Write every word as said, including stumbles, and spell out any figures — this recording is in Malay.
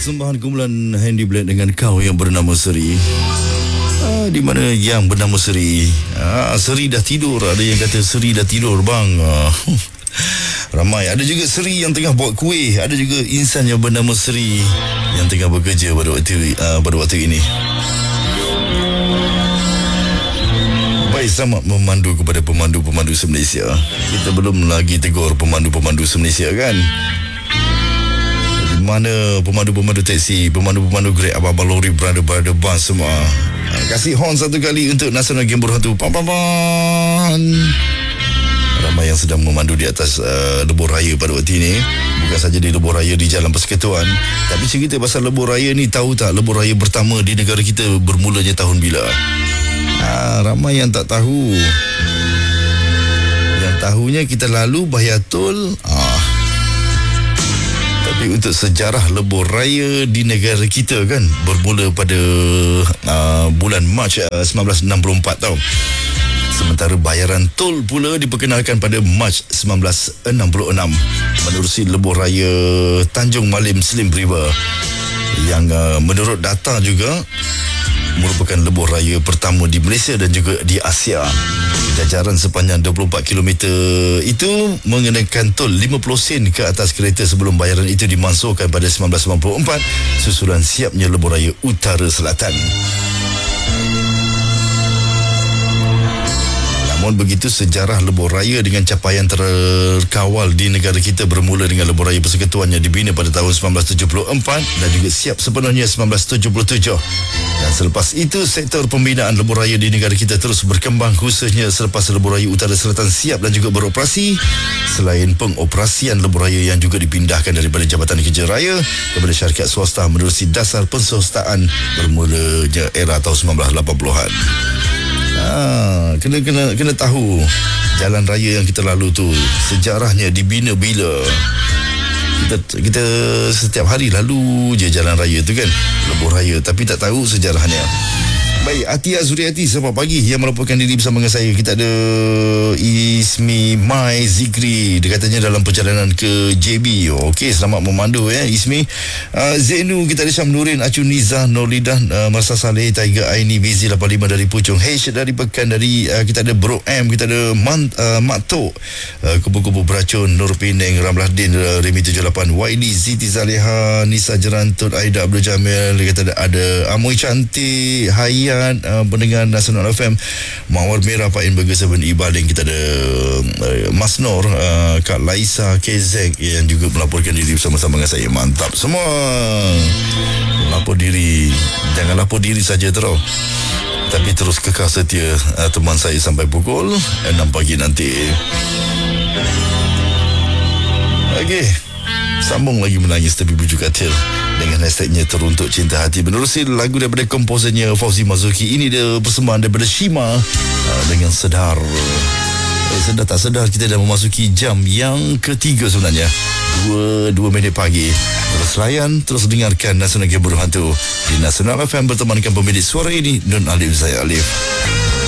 persembahan kumpulan Handy Black dengan kau yang bernama Seri. Ah, di mana yang bernama Seri? Ah, Seri dah tidur. Ada yang kata Seri dah tidur bang. Ah, ramai. Ada juga Seri yang tengah buat kuih. Ada juga insan yang bernama Seri yang tengah bekerja pada waktu uh, pada waktu ini. Baik, selamat memandu kepada pemandu-pemandu se-Malaysia. Kita belum lagi tegur pemandu-pemandu se-Malaysia kan? Mana pemandu-pemandu teksi, pemandu-pemandu Grab, abang-abang lori, brother-brother bus semua. Kasih horn satu kali untuk Nasional Game Berhantu. Pam pam pam. Ramai yang sedang memandu di atas uh, lebuh raya pada waktu ini. Bukan saja di lebuh raya di Jalan Persekutuan, tapi cerita pasal lebuh raya ni, tahu tak lebuh raya pertama di negara kita bermulanya tahun bila? Ha, ramai yang tak tahu. Yang tahunya kita lalu bayar tol. Ah. Tapi untuk sejarah lebuh raya di negara kita kan, bermula pada uh, bulan Mac uh, sembilan belas enam puluh empat tau. Sementara bayaran tol pula diperkenalkan pada Mac sembilan belas enam puluh enam menerusi lebuh raya Tanjung Malim Slim River yang uh, menurut data juga merupakan lebuh raya pertama di Malaysia dan juga di Asia. Jajaran sepanjang dua puluh empat kilometer itu mengenakan tol lima puluh sen ke atas kereta sebelum bayaran itu dimansuhkan pada sembilan belas sembilan puluh empat susulan siapnya lebuh raya Utara Selatan. Namun begitu, sejarah lebuh raya dengan capaian terkawal di negara kita bermula dengan lebuh raya Persekutuan yang dibina pada tahun sembilan belas tujuh puluh empat dan juga siap sepenuhnya sembilan belas tujuh puluh tujuh. Dan selepas itu, sektor pembinaan lebuh raya di negara kita terus berkembang, khususnya selepas lebuh raya Utara Selatan siap dan juga beroperasi. Selain pengoperasian lebuh raya yang juga dipindahkan daripada Jabatan Kerja Raya kepada syarikat swasta menerusi dasar penswastaan bermulanya era tahun sembilan belas lapan puluhan. Ah, kena kena kena tahu jalan raya yang kita lalu tu sejarahnya dibina bila. Kita kita setiap hari lalu je jalan raya tu kan, lebuh raya, tapi tak tahu sejarahnya. Baik, Atia Zuriati selamat pagi yang melaporkan diri bersama dengan saya. Kita ada Ismi Mai Zikri, dia katanya dalam perjalanan ke J B. Okey, selamat memandu ya Ismi. uh, Zainu, kita ada Syam Nurin, Acu Nizah, Nurlidah, uh, Marsa Saleh, Tiger Aini, Bizi lapan puluh lima dari Puchong, H dari Pekan, dari uh, kita ada Bro M, kita ada Man, uh, Mak Tok, uh, Kupu-Kupu Beracun, Nur Penang, Ramlah Din, uh, Remy tujuh lapan, Waili, Siti Zaleha, Nisa Jerantut, Aida Abdul Jamil, kita ada, ada Amoy Cantik, Hayat, Uh, pendengar Nasional F M, Mawar Merah, Pak In Burger Seven Ibaling, kita ada uh, Mas Nor, uh, Kak Laisa, K Z yang juga melaporkan diri bersama-sama dengan saya. Mantap semua. Lapor diri, jangan lapor diri saja terus, tapi terus kekal setia uh, teman saya sampai pukul enam pagi nanti. Okey, sambung lagi menangis tapi bujuk katil dengan hashtagnya Teruntuk Cinta Hati menerusi lagu daripada komposernya Fauzi Mazuki. Ini dia persembahan daripada Shima uh, dengan Sedar. eh, Sedar tak sedar kita dah memasuki jam yang ketiga sebenarnya, Dua, dua minit pagi. Terus layan, terus dengarkan Nasional Game Berhantu di Nasional F M bertemankan pemilik suara ini Nun Alif, saya Alif.